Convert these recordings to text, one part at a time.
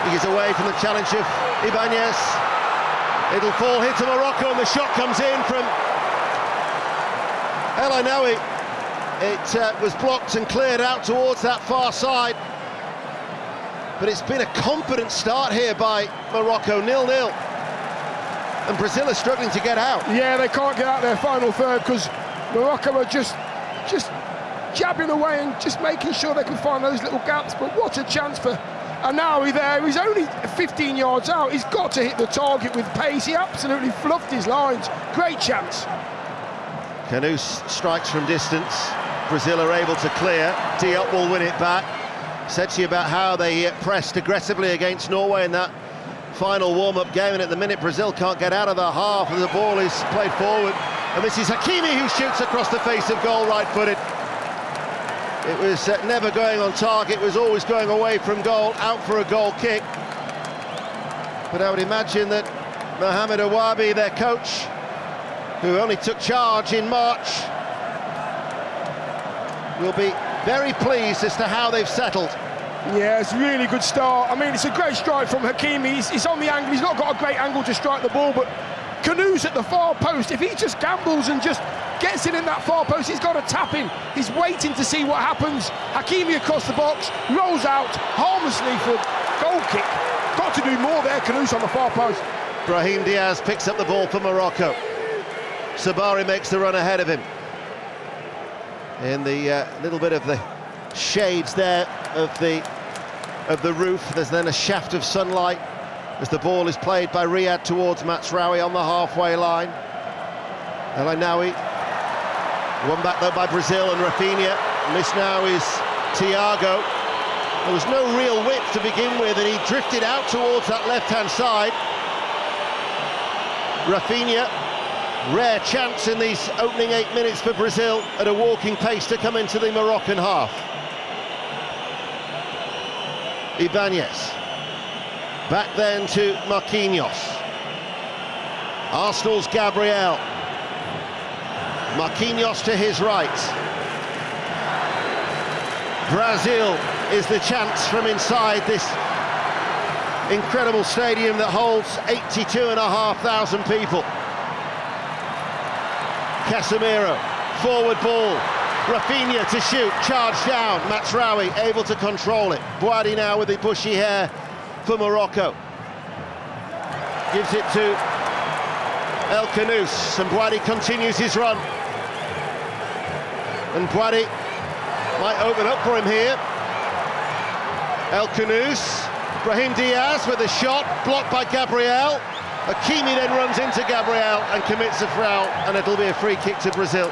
He's away from the challenge of Ibanez. It'll fall here to Morocco, and the shot comes in from El Ainaoui. It was blocked and cleared out towards that far side. But it's been a confident start here by Morocco, 0-0. And Brazil are struggling to get out. Yeah, they can't get out their final third because Morocco are just jabbing away and just making sure they can find those little gaps. But what a chance for Ainaoui there. He's only 15 yards out. He's got to hit the target with pace. He absolutely fluffed his lines. Great chance. Kanous strikes from distance. Brazil are able to clear. Diop will win it back. Said to you about how they pressed aggressively against Norway in that final warm-up game, and at the minute Brazil can't get out of the half, and the ball is played forward. And this is Hakimi who shoots across the face of goal, right-footed. It was never going on target, it was always going away from goal, out for a goal kick. But I would imagine that Mohamed Awabi, their coach, who only took charge in March, will be very pleased as to how they've settled. Yeah, it's a really good start. I mean, it's a great strike from Hakimi. He's on the angle. He's not got a great angle to strike the ball, but Kanous at the far post, if he just gambles and just gets it in that far post, he's got to tap in. He's waiting to see what happens. Hakimi across the box, rolls out harmlessly for a goal kick. Got to do more there, Kanous on the far post. Brahim Diaz picks up the ball for Morocco. Sabari makes the run ahead of him. In the little bit of the shades there of the roof, there's then a shaft of sunlight as the ball is played by Riyad towards Mazraoui on the halfway line. El Ainaoui won back though by Brazil, and Rafinha. And this now is Thiago. There was no real width to begin with, and he drifted out towards that left-hand side. Rafinha, rare chance in these opening 8 minutes for Brazil at a walking pace to come into the Moroccan half. Ibanez. Back then to Marquinhos. Arsenal's Gabriel. Marquinhos to his right. Brazil is the chance from inside this incredible stadium that holds 82,500 people. Casemiro, forward ball, Rafinha to shoot, charge down, Mazraoui able to control it. Bouhaddi now with the bushy hair for Morocco. Gives it to El Kanous, and Bouhaddi continues his run. And Bouhaddi might open up for him here. El Kanous, Brahim Diaz with a shot, blocked by Gabriel. Hakimi then runs into Gabriel and commits a foul, and it'll be a free kick to Brazil.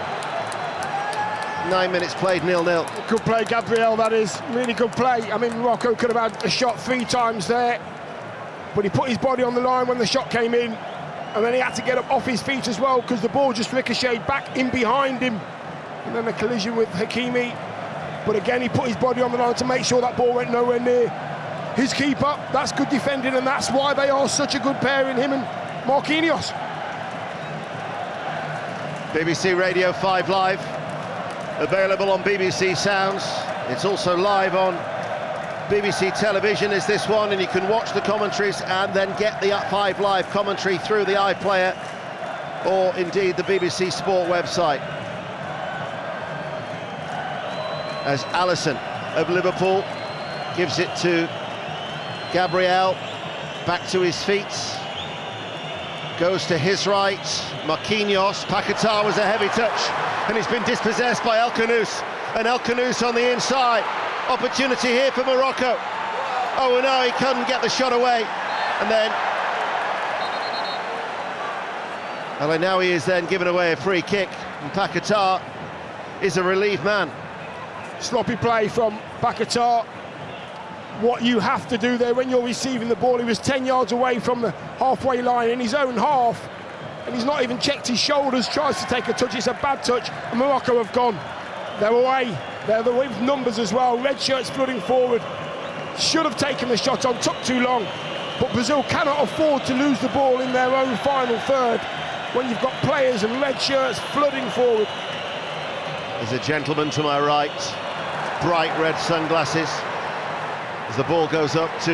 9 minutes played, 0-0. Good play, Gabriel, that is. Really good play. I mean, Morocco could have had a shot 3 times there, but he put his body on the line when the shot came in, and then he had to get up off his feet as well because the ball just ricocheted back in behind him. And then a collision with Hakimi. But again, he put his body on the line to make sure that ball went nowhere near his keeper. That's good defending, and that's why they are such a good pair in him and Marquinhos. BBC Radio 5 Live, available on BBC Sounds. It's also live on BBC Television is this one, and you can watch the commentaries and then get the 5 Live commentary through the iPlayer or indeed the BBC Sport website. As Alisson of Liverpool gives it to Gabriel, back to his feet, goes to his right, Marquinhos. Paquetá was a heavy touch, and he's been dispossessed by El Kanous, and El Kanous on the inside. Opportunity here for Morocco. Oh no, he couldn't get the shot away, and then El Ainaoui is then given away a free kick, and Paquetá is a relief man. Sloppy play from Paquetá. What you have to do there when you're receiving the ball, he was 10 yards away from the halfway line in his own half, and he's not even checked his shoulders, tries to take a touch. It's a bad touch, and Morocco have gone. They're away. They're away with numbers as well. Red shirts flooding forward. Should have taken the shot on, took too long. But Brazil cannot afford to lose the ball in their own final third when you've got players and red shirts flooding forward. There's a gentleman to my right, bright red sunglasses, as the ball goes up to